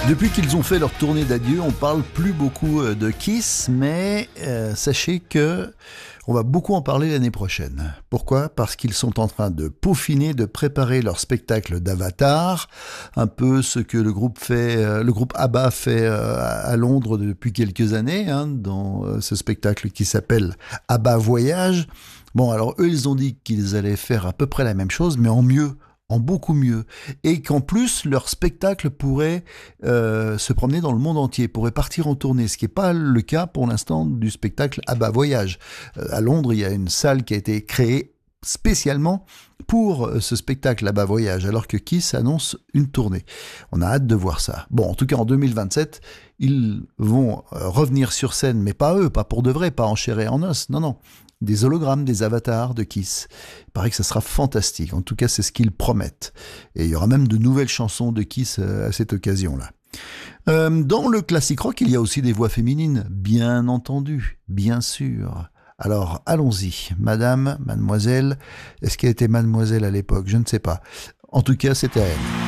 Depuis qu'ils ont fait leur tournée d'adieu, on parle plus beaucoup de Kiss, mais sachez que on va beaucoup en parler l'année prochaine. Pourquoi ? Parce qu'ils sont en train de peaufiner, de préparer leur spectacle d'Avatar, un peu ce que le groupe ABBA fait à Londres depuis quelques années, dans ce spectacle qui s'appelle ABBA Voyage. Bon, alors eux, ils ont dit qu'ils allaient faire à peu près la même chose, mais en mieux. En beaucoup mieux, et qu'en plus leur spectacle pourrait se promener dans le monde entier, pourrait partir en tournée, ce qui n'est pas le cas pour l'instant du spectacle ABBA Voyage. À Londres, il y a une salle qui a été créée spécialement pour ce spectacle ABBA Voyage, alors que Kiss annonce une tournée. On a hâte de voir ça. Bon, en tout cas en 2027, ils vont revenir sur scène, mais pas eux, pas pour de vrai, pas en chair et en os, non. Des hologrammes, des avatars de Kiss. Il paraît que ça sera fantastique. En tout cas, c'est ce qu'ils promettent. Et il y aura même de nouvelles chansons de Kiss à cette occasion-là. Dans le classique rock, il y a aussi des voix féminines, bien entendu, bien sûr. Alors, allons-y. Mademoiselle, est-ce qu'elle était mademoiselle à l'époque ? Je ne sais pas. En tout cas, c'était elle.